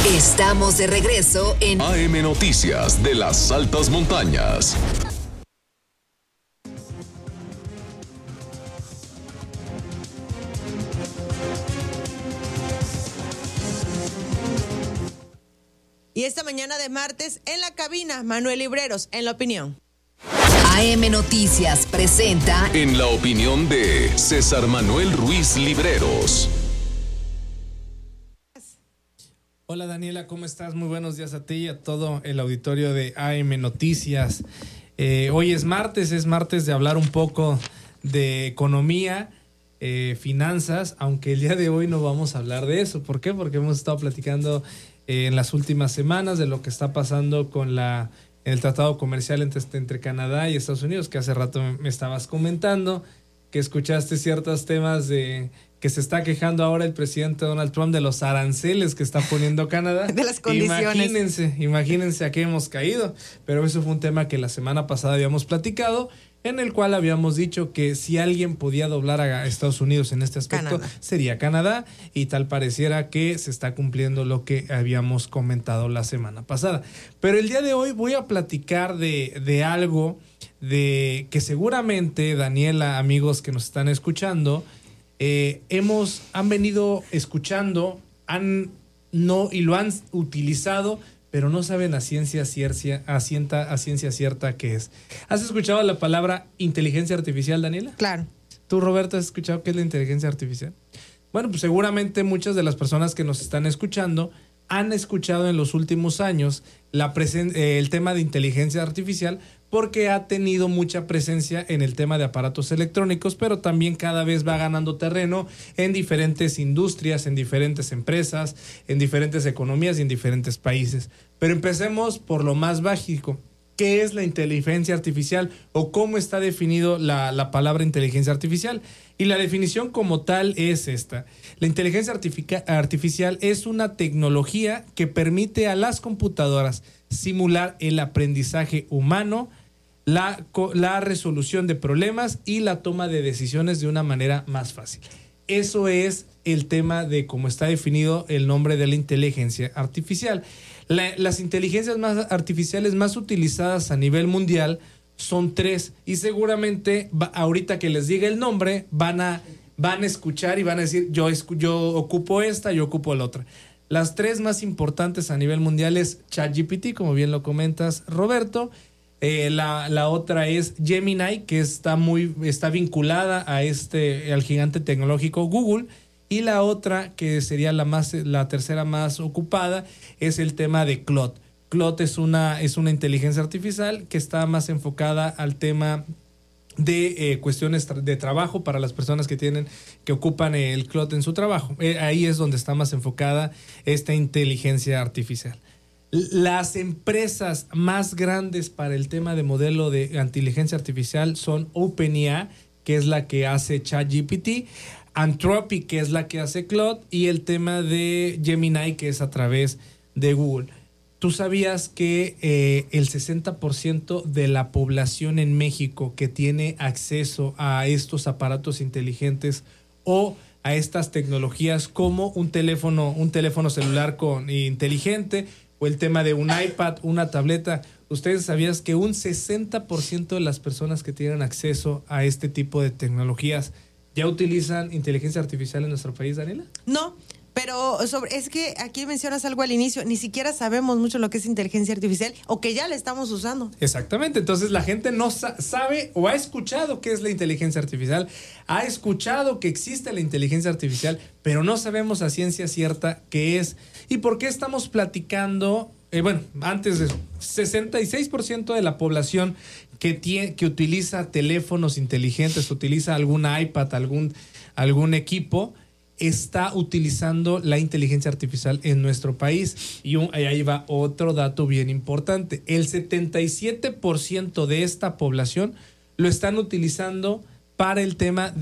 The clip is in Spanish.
Estamos de regreso en AM Noticias de las Altas Montañas. Y esta mañana de martes, en la cabina, Manuel Libreros, en La Opinión. AM Noticias presenta En la opinión de César Manuel Ruiz Libreros. Hola Daniela, ¿cómo estás? Muy buenos días a ti y a todo el auditorio de AM Noticias. Hoy es martes de hablar un poco de economía, finanzas, aunque el día de hoy no vamos a hablar de eso. ¿Por qué? Porque hemos estado platicando en las últimas semanas de lo que está pasando con el tratado comercial entre Canadá y Estados Unidos, que hace rato me estabas comentando, que escuchaste ciertos temas de que se está quejando ahora el presidente Donald Trump de los aranceles que está poniendo Canadá. De las condiciones. Imagínense a qué hemos caído. Pero eso fue un tema que la semana pasada habíamos platicado, en el cual habíamos dicho que si alguien podía doblar a Estados Unidos en este aspecto, sería Canadá, y tal pareciera que se está cumpliendo lo que habíamos comentado la semana pasada. Pero el día de hoy voy a platicar de algo que seguramente, Daniela, amigos que nos están escuchando, han venido escuchando, y lo han utilizado, pero no saben a ciencia cierta qué es. ¿Has escuchado la palabra inteligencia artificial, Daniela? Claro. ¿Tú, Roberto, has escuchado qué es la inteligencia artificial? Bueno, pues seguramente muchas de las personas que nos están escuchando han escuchado en los últimos años el tema de inteligencia artificial, porque ha tenido mucha presencia en el tema de aparatos electrónicos, pero también cada vez va ganando terreno en diferentes industrias, en diferentes empresas, en diferentes economías y en diferentes países. Pero empecemos por lo más básico. ¿Qué es la inteligencia artificial o cómo está definido la palabra inteligencia artificial? Y la definición como tal es esta. La inteligencia artificial es una tecnología que permite a las computadoras simular el aprendizaje humano, la resolución de problemas y la toma de decisiones de una manera más fácil. Eso es el tema de cómo está definido el nombre de la inteligencia artificial. Las inteligencias artificiales más utilizadas a nivel mundial son 3, y seguramente ahorita que les diga el nombre van a escuchar y van a decir yo ocupo esta, yo ocupo la otra. Las 3 más importantes a nivel mundial es ChatGPT, como bien lo comentas, Roberto. La otra es Gemini, que está vinculada al gigante tecnológico Google. Y la otra, que sería la tercera más ocupada, es el tema de Claude. Claude es una inteligencia artificial que está más enfocada al tema de cuestiones de trabajo para las personas que ocupan el Claude en su trabajo. Ahí es donde está más enfocada esta inteligencia artificial. Las empresas más grandes para el tema de modelo de inteligencia artificial son OpenAI, que es la que hace ChatGPT, Anthropic, que es la que hace Claude, y el tema de Gemini, que es a través de Google. ¿Tú sabías que el 60% de la población en México que tiene acceso a estos aparatos inteligentes o a estas tecnologías como un teléfono celular inteligente, o el tema de un iPad, una tableta? ¿Ustedes sabían que un 60% de las personas que tienen acceso a este tipo de tecnologías ya utilizan inteligencia artificial en nuestro país, Daniela? No, pero es que aquí mencionas algo al inicio, ni siquiera sabemos mucho lo que es inteligencia artificial o que ya la estamos usando. Exactamente, entonces la gente no sabe o ha escuchado qué es la inteligencia artificial, ha escuchado que existe la inteligencia artificial, pero no sabemos a ciencia cierta qué es. ¿Y por qué estamos platicando? Antes de eso, 66% de la población que utiliza teléfonos inteligentes, utiliza algún iPad, algún equipo, está utilizando la inteligencia artificial en nuestro país. Y ahí va otro dato bien importante. El 77% de esta población lo están utilizando para el tema